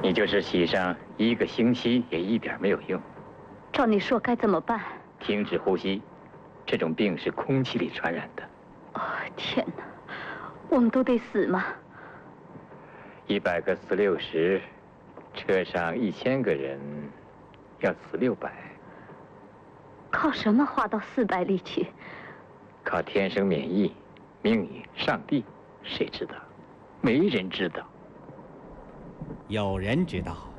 你就是洗上1个星期也一点没有用。 照你说该怎么办？ 停止呼吸，这种病是空气里传染的。 哦，天哪，我们都得死吗 ？100个死60，车上1000个人，要死600。 靠什么滑到400里去？ 靠天生免疫、命运、上帝，谁知道？没人知道。 有人知道。